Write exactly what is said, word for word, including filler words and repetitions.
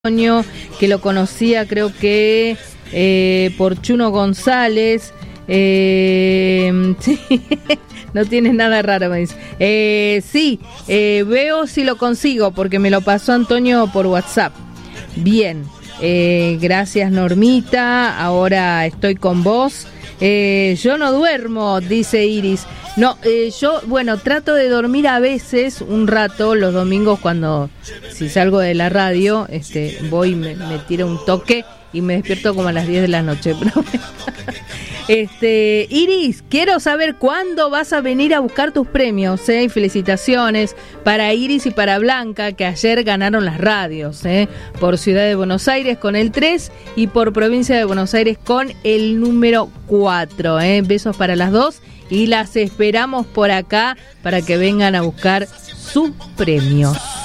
Antonio, que lo conocía creo que eh, por Chuno González. Eh, sí, no tienes nada raro, me dice. Eh, sí, eh, veo si lo consigo, porque me lo pasó Antonio por WhatsApp. Bien, eh, gracias Normita, ahora estoy con vos. Eh, yo no duermo, dice Iris. No, eh, yo, bueno, trato de dormir a veces un rato los domingos cuando, si salgo de la radio, este, voy, me, me tiro un toque y me despierto como a las diez de la noche. este, Iris, quiero saber cuándo vas a venir a buscar tus premios, ¿eh? Y felicitaciones para Iris y para Blanca, que ayer ganaron las radios, ¿eh? Por Ciudad de Buenos Aires con el tres y por Provincia de Buenos Aires con el número cuatro, ¿eh? Besos para las dos. Y las esperamos por acá para que vengan a buscar sus premios.